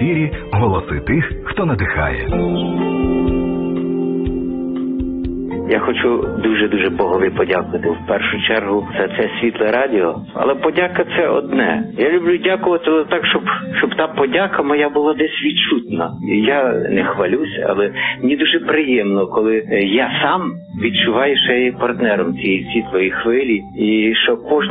ефірі голоси тих, хто надихає. Я хочу дуже Богові подякувати в першу чергу за це світле радіо. Але подяка – це одне. Я люблю дякувати так, щоб та подяка моя була десь відчутна. Я не хвалюся, але мені дуже приємно, коли я сам відчуваю, що я є партнером цієї світлої хвилі, і що кожна